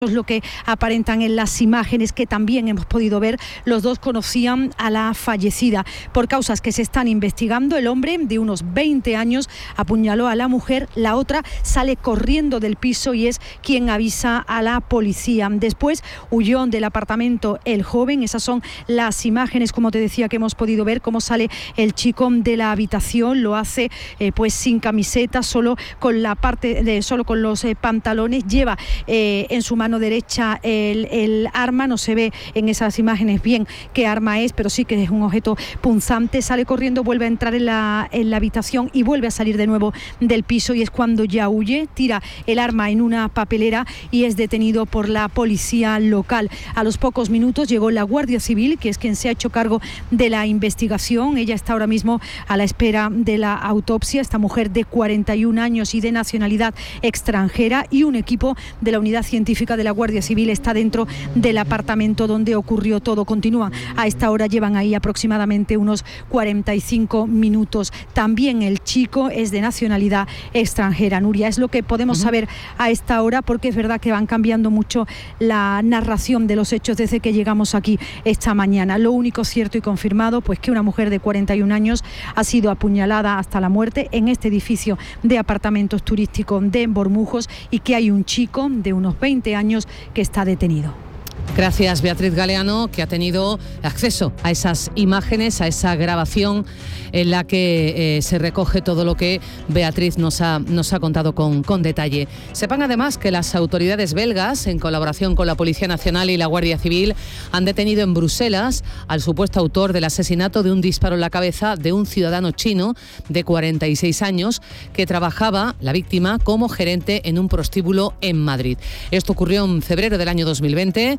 Es lo que aparentan en las imágenes que también hemos podido ver. Los dos conocían a la fallecida. Por causas que se están investigando, el hombre de unos 20 años apuñaló a la mujer, la otra sale corriendo del piso y es quien avisa a la policía. Después huyó del apartamento el joven. Esas son las imágenes, como te decía, que hemos podido ver, cómo sale el chico de la habitación. Lo hace pues sin camiseta, solo con los pantalones. Lleva en su mano derecha el arma. No se ve en esas imágenes bien qué arma es, pero sí que es un objeto punzante. Sale corriendo, vuelve a entrar en la habitación y vuelve a salir de nuevo del piso, y es cuando ya huye, tira el arma en una papelera y es detenido por la policía local. A los pocos minutos llegó la Guardia Civil, que es quien se ha hecho cargo de la investigación. Ella está ahora mismo a la espera de la autopsia. Esta mujer de 41 años y de nacionalidad extranjera, y un equipo de la unidad científica de la Guardia Civil está dentro del apartamento donde ocurrió todo. Continúan a esta hora, llevan ahí aproximadamente unos 45 minutos. También el chico es de nacionalidad extranjera. Nuria, es lo que podemos saber a esta hora, porque es verdad que van cambiando mucho la narración de los hechos desde que llegamos aquí esta mañana. Lo único cierto y confirmado, pues que una mujer de 41 años ha sido apuñalada hasta la muerte en este edificio de apartamentos turísticos de Bormujos, y que hay un chico de unos 20 años que está detenido. Gracias, Beatriz Galeano, que ha tenido acceso a esas imágenes, a esa grabación en la que se recoge todo lo que Beatriz nos ha contado con detalle. Sepan además que las autoridades belgas, en colaboración con la Policía Nacional y la Guardia Civil, han detenido en Bruselas al supuesto autor del asesinato de un disparo en la cabeza de un ciudadano chino de 46 años que trabajaba, la víctima, como gerente en un prostíbulo en Madrid. Esto ocurrió en febrero del año 2020.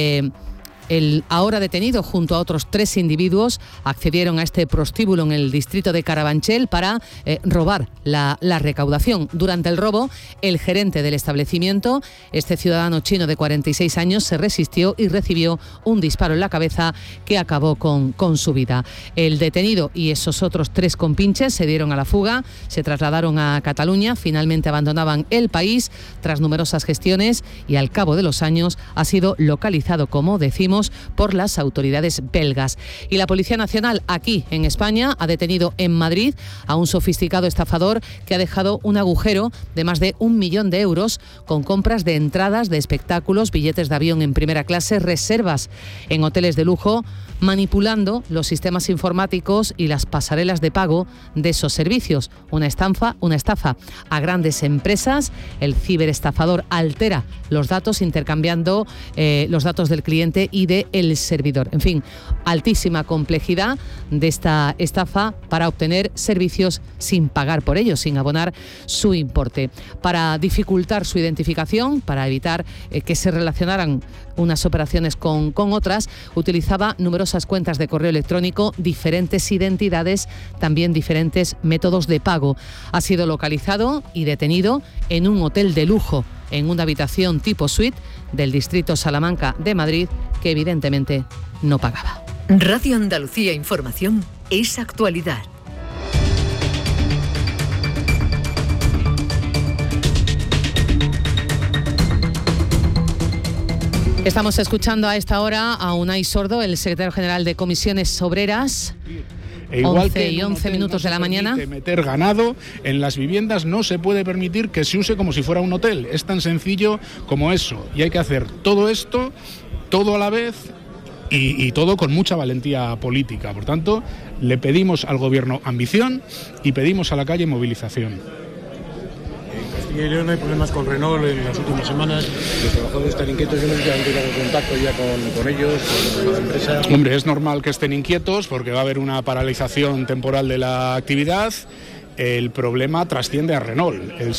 El ahora detenido, junto a otros 3 individuos, accedieron a este prostíbulo en el distrito de Carabanchel para robar la recaudación. Durante el robo, el gerente del establecimiento, este ciudadano chino de 46 años, se resistió y recibió un disparo en la cabeza que acabó con su vida. El detenido y esos otros 3 compinches se dieron a la fuga, se trasladaron a Cataluña, finalmente abandonaban el país tras numerosas gestiones, y al cabo de los años ha sido localizado, como decimos, por las autoridades belgas. Y la Policía Nacional aquí en España ha detenido en Madrid a un sofisticado estafador que ha dejado un agujero de más de 1 millón de euros con compras de entradas de espectáculos, billetes de avión en primera clase, reservas en hoteles de lujo, manipulando los sistemas informáticos y las pasarelas de pago de esos servicios. Una estafa a grandes empresas. El ciberestafador altera los datos, intercambiando los datos del cliente y del servidor. En fin, altísima complejidad de esta estafa para obtener servicios sin pagar por ellos, sin abonar su importe. Para dificultar su identificación, para evitar que se relacionaran unas operaciones con otras, utilizaba numerosas cuentas de correo electrónico, diferentes identidades, también diferentes métodos de pago. Ha sido localizado y detenido en un hotel de lujo, en una habitación tipo suite del distrito Salamanca de Madrid, que evidentemente no pagaba. Radio Andalucía Información es actualidad. Estamos escuchando a esta hora a Unai Sordo, el secretario general de Comisiones Obreras. 11 y 11 minutos de la mañana. Meter ganado en las viviendas no se puede permitir que se use como si fuera un hotel. Es tan sencillo como eso. Y hay que hacer todo esto, todo a la vez, y todo con mucha valentía política. Por tanto, le pedimos al Gobierno ambición y pedimos a la calle movilización. En León hay problemas con Renault en las últimas semanas. Los trabajadores están inquietos. Yo no sé si han tenido contacto ya con ellos, con la empresa. Hombre, es normal que estén inquietos porque va a haber una paralización temporal de la actividad. El problema trasciende a Renault. El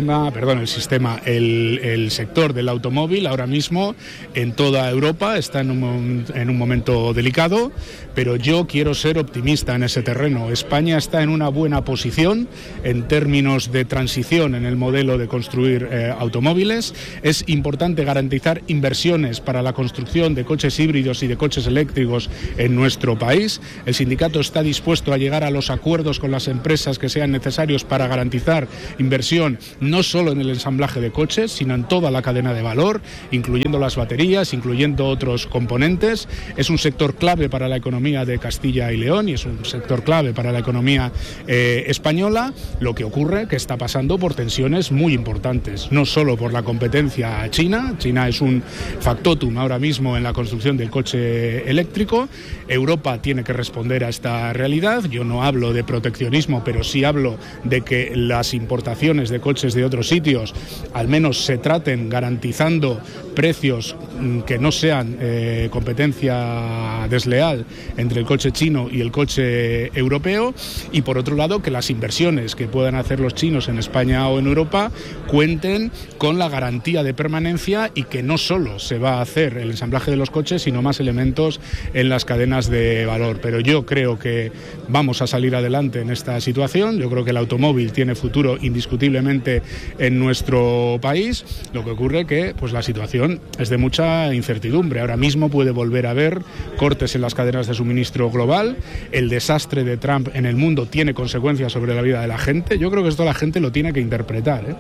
sector del automóvil ahora mismo en toda Europa está en un momento delicado, pero yo quiero ser optimista en ese terreno. España está en una buena posición en términos de transición en el modelo de construir automóviles. Es importante garantizar inversiones para la construcción de coches híbridos y de coches eléctricos en nuestro país. El sindicato está dispuesto a llegar a los acuerdos con las empresas que sean necesarios para garantizar inversión no solo en el ensamblaje de coches, sino en toda la cadena de valor, incluyendo las baterías, incluyendo otros componentes. Es un sector clave para la economía de Castilla y León y es un sector clave para la economía española. Lo que ocurre que está pasando por tensiones muy importantes, no solo por la competencia china. China es un factotum ahora mismo en la construcción del coche eléctrico. Europa tiene que responder a esta realidad. Yo no hablo de proteccionismo, pero sí hablo de que las importaciones de coches de otros sitios al menos se traten garantizando precios que no sean competencia desleal entre el coche chino y el coche europeo, y por otro lado que las inversiones que puedan hacer los chinos en España o en Europa cuenten con la garantía de permanencia y que no solo se va a hacer el ensamblaje de los coches, sino más elementos en las cadenas de valor. Pero yo creo que vamos a salir adelante en esta situación. Yo creo que el automóvil tiene futuro indiscutiblemente en nuestro país. Lo que ocurre que pues la situación es de mucha incertidumbre. Ahora mismo puede volver a haber cortes en las cadenas de suministro global. El desastre de Trump en el mundo tiene consecuencias sobre la vida de la gente. Yo creo que esto la gente lo tiene que interpretar,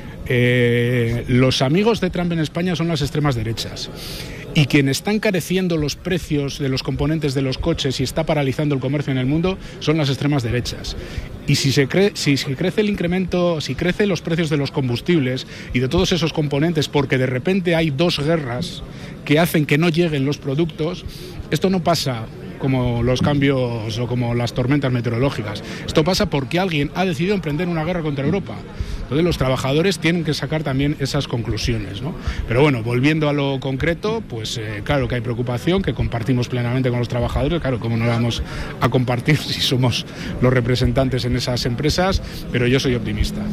Los amigos de Trump en España son las extremas derechas. Y quien está encareciendo los precios de los componentes de los coches y está paralizando el comercio en el mundo son las extremas derechas. Y si crece el incremento, si crecen los precios de los combustibles y de todos esos componentes porque de repente hay dos guerras que hacen que no lleguen los productos, esto no pasa como los cambios o como las tormentas meteorológicas. Esto pasa porque alguien ha decidido emprender una guerra contra Europa. Entonces los trabajadores tienen que sacar también esas conclusiones, ¿no? Pero bueno, volviendo a lo concreto, pues claro que hay preocupación, que compartimos plenamente con los trabajadores. Claro, cómo no vamos a compartir si somos los representantes en esas empresas, pero yo soy optimista.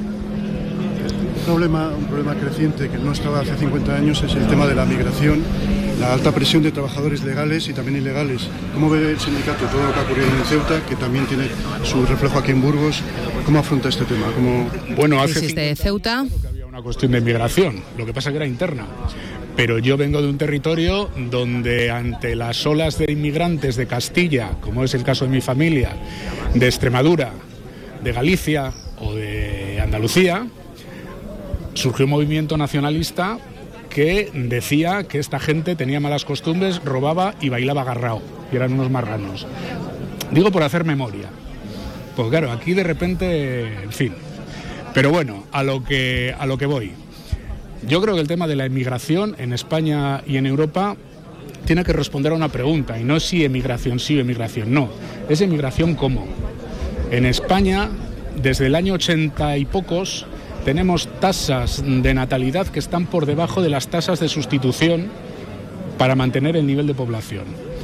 Un problema creciente que no estaba hace 50 años es el tema de la migración, la alta presión de trabajadores legales y también ilegales. ¿Cómo ve el sindicato todo lo que ha ocurrido en Ceuta, que también tiene su reflejo aquí en Burgos? ¿Cómo afronta este tema? Bueno, hace de Ceuta que había una cuestión de migración, lo que pasa que era interna. Pero yo vengo de un territorio donde ante las olas de inmigrantes de Castilla, como es el caso de mi familia, de Extremadura, de Galicia o de Andalucía, surgió un movimiento nacionalista que decía que esta gente tenía malas costumbres, robaba y bailaba agarrao, y eran unos marranos. Digo por hacer memoria, pues claro, aquí de repente, en fin. Pero bueno, a lo que voy. Yo creo que el tema de la emigración en España y en Europa tiene que responder a una pregunta, y no es si emigración sí o emigración no, es emigración cómo. En España, desde el año 80 y pocos, tenemos tasas de natalidad que están por debajo de las tasas de sustitución para mantener el nivel de población.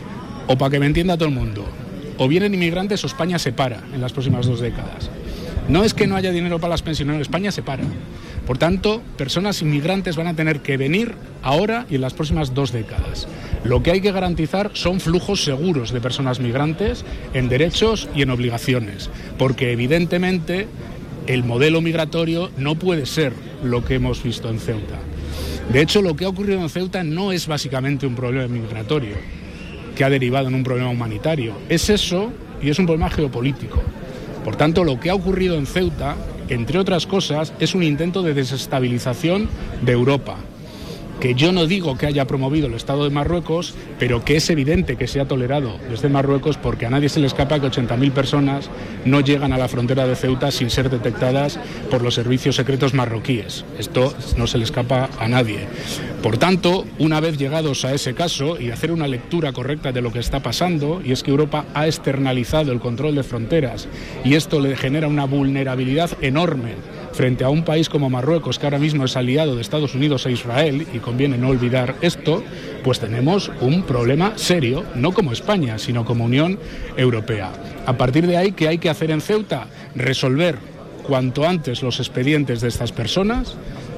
O para que me entienda todo el mundo, o vienen inmigrantes o España se para en las próximas 2 décadas. No es que no haya dinero para las pensiones, España se para. Por tanto, personas inmigrantes van a tener que venir ahora y en las próximas 2 décadas. Lo que hay que garantizar son flujos seguros de personas migrantes en derechos y en obligaciones, porque evidentemente el modelo migratorio no puede ser lo que hemos visto en Ceuta. De hecho, lo que ha ocurrido en Ceuta no es básicamente un problema migratorio que ha derivado en un problema humanitario. Es eso y es un problema geopolítico. Por tanto, lo que ha ocurrido en Ceuta, entre otras cosas, es un intento de desestabilización de Europa, que yo no digo que haya promovido el Estado de Marruecos, pero que es evidente que se ha tolerado desde Marruecos, porque a nadie se le escapa que 80.000 personas no llegan a la frontera de Ceuta sin ser detectadas por los servicios secretos marroquíes. Esto no se le escapa a nadie. Por tanto, una vez llegados a ese caso y hacer una lectura correcta de lo que está pasando, y es que Europa ha externalizado el control de fronteras y esto le genera una vulnerabilidad enorme frente a un país como Marruecos, que ahora mismo es aliado de Estados Unidos e Israel, y conviene no olvidar esto, pues tenemos un problema serio, no como España, sino como Unión Europea. A partir de ahí, ¿qué hay que hacer en Ceuta? Resolver cuanto antes los expedientes de estas personas.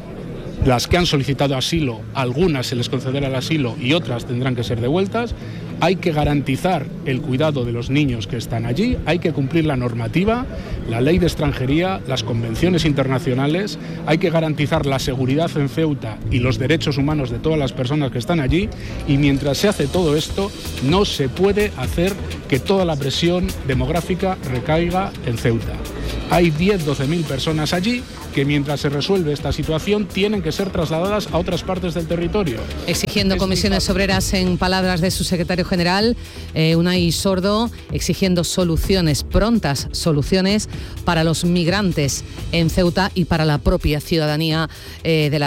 Las que han solicitado asilo, algunas se les concederá el asilo y otras tendrán que ser devueltas. Hay que garantizar el cuidado de los niños que están allí, hay que cumplir la normativa, la ley de extranjería, las convenciones internacionales, hay que garantizar la seguridad en Ceuta y los derechos humanos de todas las personas que están allí, y mientras se hace todo esto, no se puede hacer que toda la presión demográfica recaiga en Ceuta. Hay 10-12.000 personas allí que mientras se resuelve esta situación tienen que ser trasladadas a otras partes del territorio. Exigiendo comisiones obreras, en palabras de su secretario general, Unai Sordo, exigiendo soluciones, prontas soluciones para los migrantes en Ceuta y para la propia ciudadanía de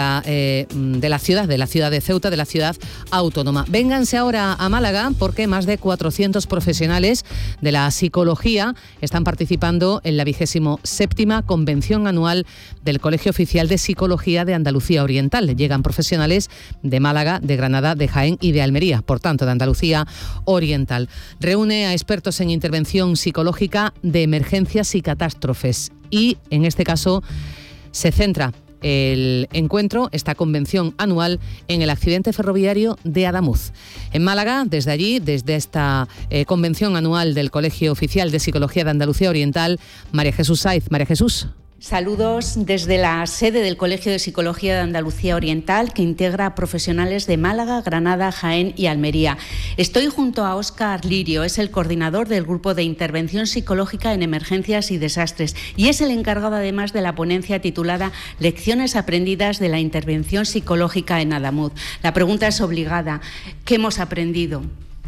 la ciudad de Ceuta, de la ciudad autónoma. Vénganse ahora a Málaga porque más de 400 profesionales de la psicología están participando en la 27ª Convención Anual del Colegio Oficial de Psicología de Andalucía Oriental. Llegan profesionales de Málaga, de Granada, de Jaén y de Almería, por tanto, de Andalucía Oriental. Reúne a expertos en intervención psicológica de emergencias y catástrofes y, en este caso, se centra el encuentro, esta convención anual, en el accidente ferroviario de Adamuz. En Málaga, desde allí, desde esta convención anual del Colegio Oficial de Psicología de Andalucía Oriental, María Jesús Saiz. María Jesús. Saludos desde la sede del Colegio de Psicología de Andalucía Oriental, que integra a profesionales de Málaga, Granada, Jaén y Almería. Estoy junto a Óscar Lirio, es el coordinador del Grupo de Intervención Psicológica en Emergencias y Desastres y es el encargado además de la ponencia titulada Lecciones aprendidas de la intervención psicológica en Adamuz. La pregunta es obligada. ¿Qué hemos aprendido?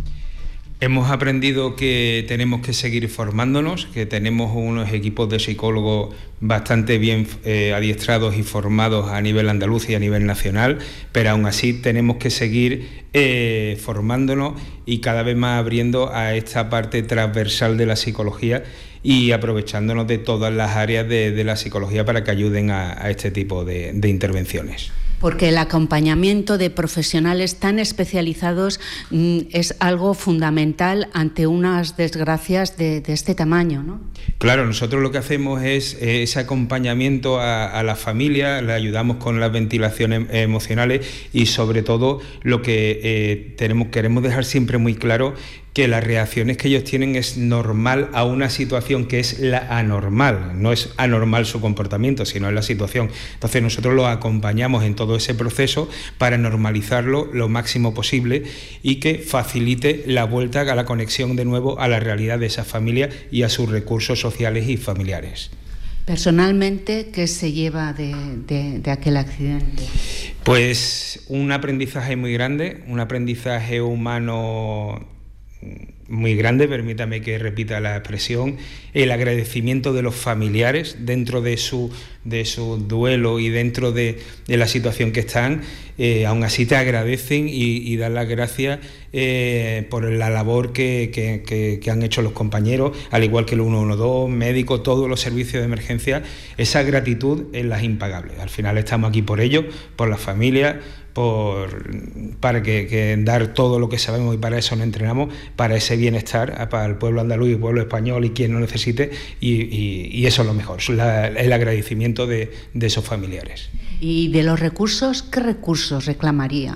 Hemos aprendido que tenemos que seguir formándonos, que tenemos unos equipos de psicólogos bastante bien adiestrados y formados a nivel andaluz y a nivel nacional, pero aún así tenemos que seguir formándonos y cada vez más abriendo a esta parte transversal de la psicología y aprovechándonos de todas las áreas de la psicología para que ayuden a este tipo de intervenciones. Porque el acompañamiento de profesionales tan especializados es algo fundamental ante unas desgracias de este tamaño, ¿no? Claro, nosotros lo que hacemos es ese acompañamiento a la familia, le ayudamos con las ventilaciones emocionales y sobre todo lo que queremos dejar siempre muy claro, que las reacciones que ellos tienen es normal a una situación que es la anormal, no es anormal su comportamiento, sino es la situación. Entonces nosotros los acompañamos en todo ese proceso para normalizarlo lo máximo posible y que facilite la vuelta a la conexión de nuevo a la realidad de esa familia y a sus recursos sociales y familiares. Personalmente, ¿qué se lleva de aquel accidente? Pues un aprendizaje muy grande, un aprendizaje humano muy grande, permítame que repita la expresión, el agradecimiento de los familiares dentro de su duelo y dentro de la situación que están, aún así te agradecen y dan las gracias por la labor que han hecho los compañeros, al igual que el 112, médicos, todos los servicios de emergencia. Esa gratitud es la impagable. Al final estamos aquí por ellos, por las familias, para que dar todo lo que sabemos y para eso nos entrenamos, para ese bienestar, para el pueblo andaluz y el pueblo español y quien lo necesite y eso es lo mejor, el agradecimimiento de esos familiares. ¿Y de los recursos, qué recursos reclamaría?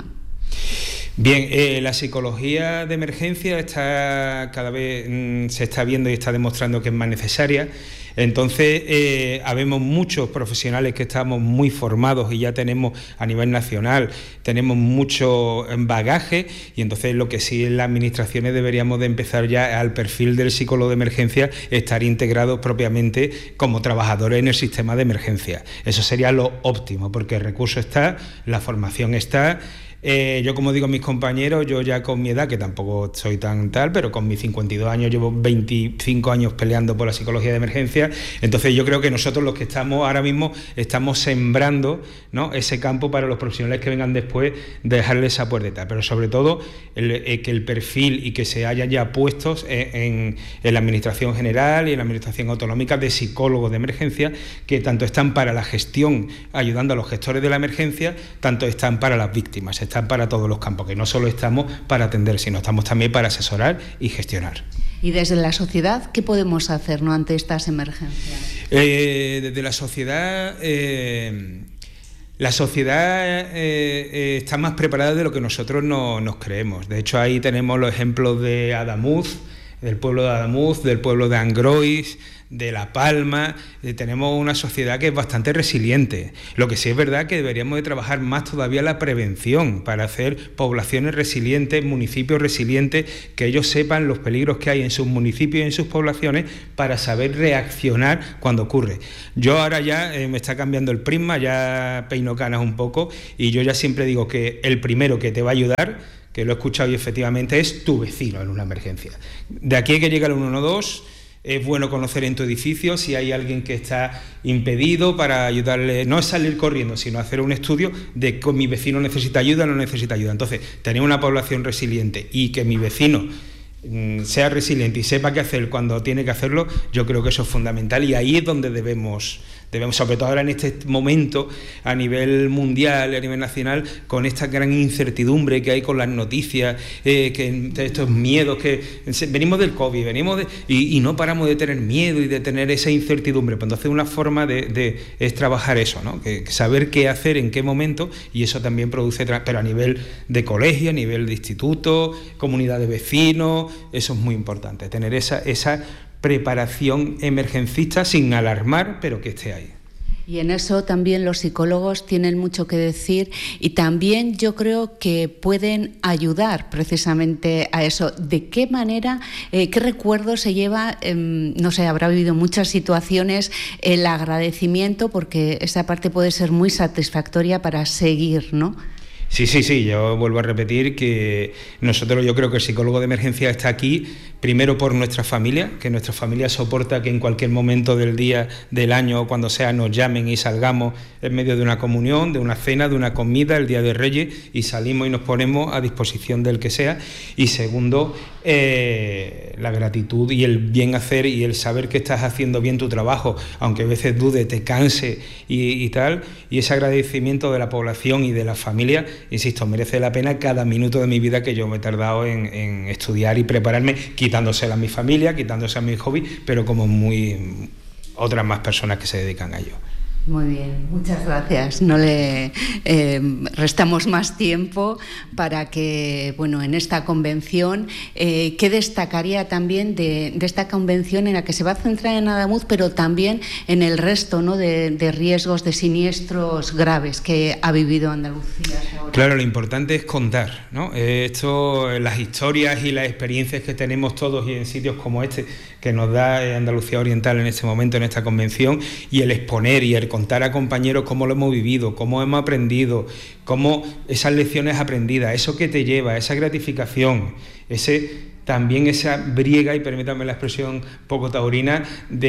Bien, la psicología de emergencia cada vez se está viendo y está demostrando que es más necesaria. Entonces, habemos muchos profesionales que estamos muy formados y ya tenemos a nivel nacional, tenemos mucho bagaje y entonces lo que sí en las administraciones deberíamos de empezar ya al perfil del psicólogo de emergencia, estar integrados propiamente como trabajadores en el sistema de emergencia. Eso sería lo óptimo, porque el recurso está, la formación está. Yo, como digo a mis compañeros, yo ya con mi edad, que tampoco soy tan tal, pero con mis 52 años llevo 25 años peleando por la psicología de emergencia. Entonces yo creo que nosotros los que estamos ahora mismo estamos sembrando, ¿no?, ese campo para los profesionales que vengan después, de dejarles esa puerta. Pero sobre todo que el perfil y que se hayan ya puestos en la administración general y en la administración autonómica de psicólogos de emergencia, que tanto están para la gestión, ayudando a los gestores de la emergencia, tanto están para las víctimas, están para todos los campos, que no solo estamos para atender, sino estamos también para asesorar y gestionar. Y desde la sociedad, ¿qué podemos hacer, ¿no?, ante estas emergencias? Desde la sociedad está más preparada de lo que nosotros nos creemos. De hecho, ahí tenemos los ejemplos de Adamuz, del pueblo de Adamuz, del pueblo de Angrois, de La Palma, tenemos una sociedad que es bastante resiliente. Lo que sí es verdad que deberíamos de trabajar más todavía la prevención para hacer poblaciones resilientes, municipios resilientes, que ellos sepan los peligros que hay en sus municipios y en sus poblaciones para saber reaccionar cuando ocurre. Yo ahora ya me está cambiando el prisma, ya peino canas un poco, y yo ya siempre digo que el primero que te va a ayudar, que lo he escuchado y efectivamente es tu vecino en una emergencia. De aquí a que llegue el 112, es bueno conocer en tu edificio si hay alguien que está impedido para ayudarle, no es salir corriendo, sino hacer un estudio de que mi vecino necesita ayuda o no necesita ayuda. Entonces, tener una población resiliente y que mi vecino sea resiliente y sepa qué hacer cuando tiene que hacerlo, yo creo que eso es fundamental, y ahí es donde debemos, sobre todo ahora en este momento a nivel mundial y a nivel nacional, con esta gran incertidumbre que hay con las noticias, que estos miedos que venimos del COVID, y no paramos de tener miedo y de tener esa incertidumbre. Pues entonces una forma es trabajar eso, ¿no? Que saber qué hacer en qué momento, y eso también produce, pero a nivel de colegio, a nivel de instituto, comunidad de vecinos, eso es muy importante, tener esa preparación emergencista sin alarmar, pero que esté ahí. Y en eso también los psicólogos tienen mucho que decir, y también yo creo que pueden ayudar precisamente a eso. ¿De qué manera, qué recuerdo se lleva? No sé, habrá vivido muchas situaciones, el agradecimiento, porque esa parte puede ser muy satisfactoria para seguir, ¿no? Sí, yo vuelvo a repetir que yo creo que el psicólogo de emergencia está aquí primero por nuestra familia, que nuestra familia soporta que en cualquier momento del día, del año o cuando sea nos llamen y salgamos en medio de una comunión, de una cena, de una comida, el Día de Reyes, y salimos y nos ponemos a disposición del que sea. Y segundo, la gratitud y el bien hacer y el saber que estás haciendo bien tu trabajo, aunque a veces dude, te canse y tal, y ese agradecimiento de la población y de la familia, insisto, merece la pena cada minuto de mi vida que yo me he tardado en estudiar y prepararme, quitándosela a mi familia, quitándose a mi hobby, pero como otras más personas que se dedican a ello. Muy bien, muchas gracias. No le restamos más tiempo para que, en esta convención, ¿qué destacaría también de esta convención en la que se va a centrar en Adamuz, pero también en el resto, ¿no?, de riesgos, de siniestros graves que ha vivido Andalucía ahora? Claro, lo importante es contar, ¿no? Las historias y las experiencias que tenemos todos y en sitios como este, que nos da Andalucía Oriental en este momento, en esta convención, y el exponer y el contar a compañeros cómo lo hemos vivido, cómo hemos aprendido, cómo esas lecciones aprendidas, eso que te lleva, esa gratificación, también esa briega, y permítanme la expresión poco taurina,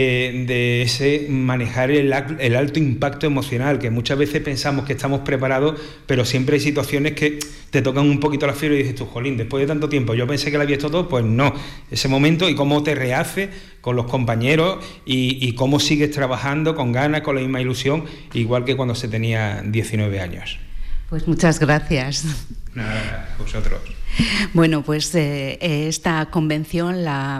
de ese manejar el alto impacto emocional, que muchas veces pensamos que estamos preparados, pero siempre hay situaciones que te tocan un poquito la fibra y dices tú, jolín, después de tanto tiempo yo pensé que lo había visto todo, pues no, ese momento, y cómo te rehaces con los compañeros y cómo sigues trabajando con ganas, con la misma ilusión, igual que cuando se tenía 19 años. Pues muchas gracias. Nada, vosotros. Bueno, pues esta convención, la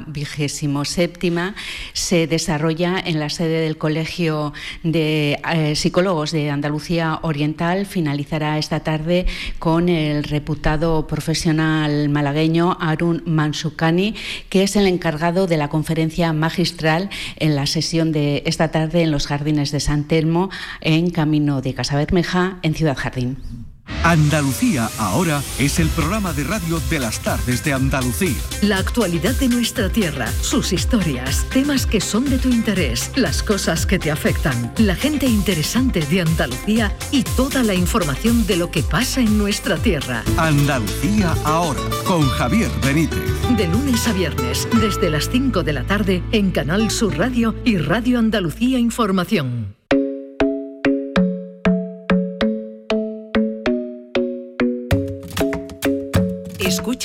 27ª, se desarrolla en la sede del Colegio de Psicólogos de Andalucía Oriental. Finalizará esta tarde con el reputado profesional malagueño Harun Mansukani, que es el encargado de la conferencia magistral en la sesión de esta tarde en los Jardines de San Telmo, en Camino de Casabermeja, en Ciudad Jardín. Andalucía Ahora es el programa de radio de las tardes de Andalucía. La actualidad de nuestra tierra, sus historias, temas que son de tu interés, las cosas que te afectan, la gente interesante de Andalucía y toda la información de lo que pasa en nuestra tierra. Andalucía Ahora, con Javier Benítez. De lunes a viernes, desde las 5 de la tarde, en Canal Sur Radio y Radio Andalucía Información. Escucha